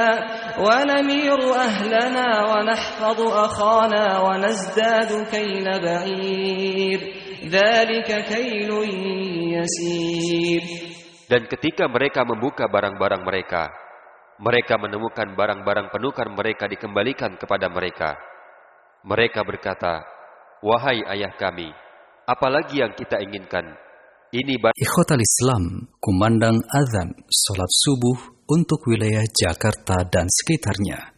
ونمير أهلنا ونحفظ أخانا ونزداد كيل بعير ذلك كيل يسير. Dan ketika mereka membuka barang-barang mereka, mereka menemukan barang-barang penukar mereka dikembalikan kepada mereka. Mereka berkata, "Wahai ayah kami, apalagi yang kita inginkan? Ini Ikhwatal Islam, kumandang azan salat subuh untuk wilayah Jakarta dan sekitarnya.